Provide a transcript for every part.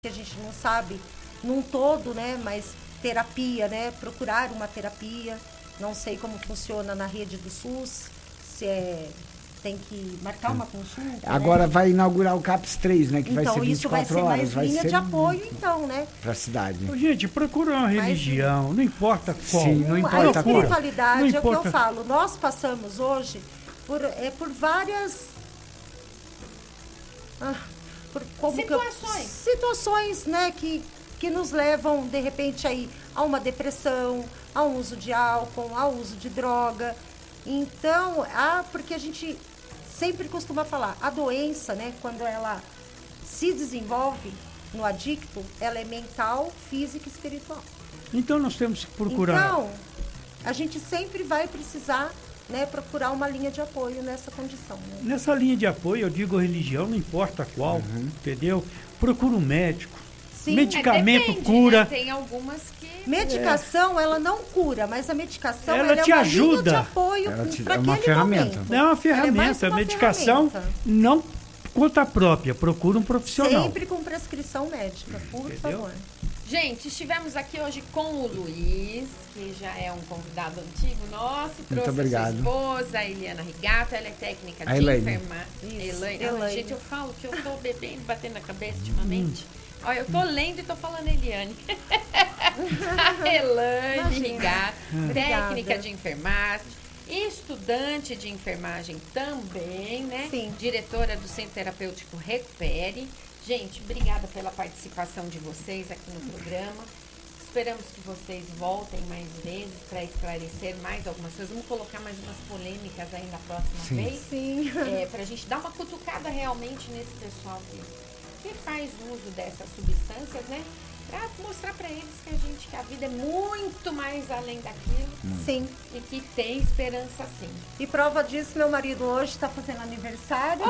que a gente não sabe num todo, né? Mas terapia, né? Procurar uma terapia. Não sei como funciona na rede do SUS, se tem que marcar uma consulta. Agora, né? Vai inaugurar o CAPS 3, né? Que então, vai ser 24 isso vai ser horas. mais linha de apoio, então, né? Para a cidade. Gente, procura uma religião, não importa qual. Sim, não importa a qual. espiritualidade Não é o que eu importa. falo. Nós passamos hoje por várias... situações, né, que nos levam, de repente, aí, a uma depressão, ao uso de álcool, ao uso de droga. Então, porque a gente sempre costuma falar, a doença, né, quando ela se desenvolve no adicto, ela é mental, física e espiritual. Então nós temos que procurar. Então, a gente sempre vai precisar, né, procurar uma linha de apoio nessa condição. Né? Nessa linha de apoio, eu digo religião, não importa qual, entendeu? Procura um médico. Sim, Medicamento depende, cura. Né? Tem algumas que... Medicação, ela não cura, mas a medicação Ela te é uma ajuda. linha de apoio para é uma aquele ferramenta. momento. Não é uma Ela é mais ferramenta. uma Medicação ferramenta. não conta própria. Procura um profissional. Sempre com prescrição médica, por Entendeu? favor. Gente, estivemos aqui hoje com o Luiz, que já é um convidado antigo nosso, trouxe Muito obrigado. sua esposa, a Eliana Rigato, ela é técnica A de Elaine. enfermagem. Isso, Elaine. Elaine. Gente, eu falo que eu tô bebendo, batendo na cabeça ultimamente. Olha, eu tô lendo e tô falando Eliane. A Elaine Rigato, técnica Obrigada. de enfermagem, estudante de enfermagem também, né? Sim. Diretora do Centro Terapêutico Recupere. Gente, obrigada pela participação de vocês aqui no programa. Esperamos que vocês voltem mais vezes para esclarecer mais algumas coisas. Vamos colocar mais umas polêmicas aí na próxima vez. Sim. Para a gente dar uma cutucada realmente nesse pessoal que faz uso dessas substâncias, né? Para mostrar para eles que a vida é muito mais além daquilo Sim. e que tem esperança sim. E prova disso, meu marido hoje está fazendo aniversário.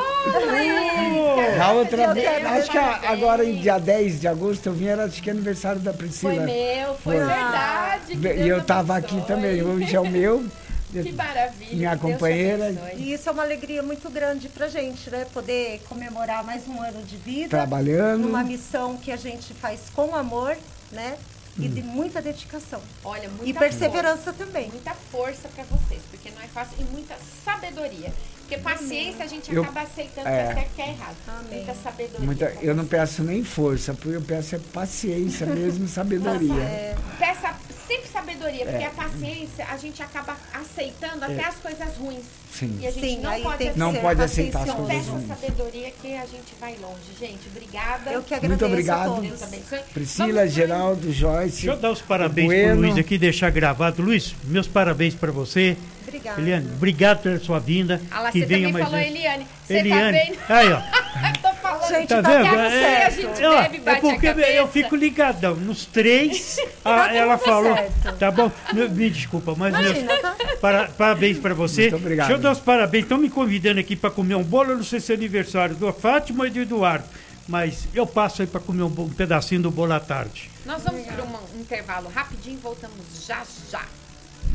A outra Meu vez, Deus, acho que parabéns. agora em dia 10 de agosto eu vim, era acho que é aniversário da Foi Priscila. meu, foi verdade. que E Deus eu estava aqui abençoe. também, hoje é o meu. Que maravilha. Minha que Deus te companheira. abençoe. E isso é uma alegria muito grande pra gente, né? Poder comemorar mais um ano de vida. Trabalhando. Numa missão que a gente faz com amor, né? E de muita dedicação. Olha, muita E perseverança força, também. muita força para vocês, porque não é fácil, e muita sabedoria. Porque paciência a gente Eu- acaba aceitando é. que é certo que é errado. Amém. Muita sabedoria. pra Eu não vocês. peço nem força, porque eu peço é paciência mesmo, sabedoria. Peça sempre sabedoria, porque a paciência a gente acaba aceitando até as coisas ruins. Sim. E a gente Sim, não aí pode tem que Não ser pode aceitar as paciencioso. coisas Peça ruins. sabedoria que a gente vai longe. Gente, obrigada. Eu que agradeço Muito obrigado. a Deus todos. abençoe. Priscila, Vamos- Geraldo, Joyce. Deixa eu dar os parabéns Bueno. pro Luiz aqui, deixar gravado. Luiz, meus parabéns para você. Obrigada. Eliane, obrigado pela sua vinda. Ah lá, que você venha também mais falou vezes. Eliane. Você Eliane. tá vendo? Aí, ó. Tô falando. Gente, Tá tá vendo? dando a certo. gente Ó, bebe, bate a porque cabeça. eu fico ligadão. Nos três, ela tudo falou. certo. Tá bom? Me desculpa, mas Imagina, tá? parabéns para você. Muito obrigado. Deixa eu dar os parabéns. Estão me convidando aqui para comer um bolo. Eu não sei se é aniversário do Fátima e do Eduardo. Mas eu passo aí para comer um pedacinho do bolo à tarde. Nós vamos para um intervalo rapidinho e voltamos já já.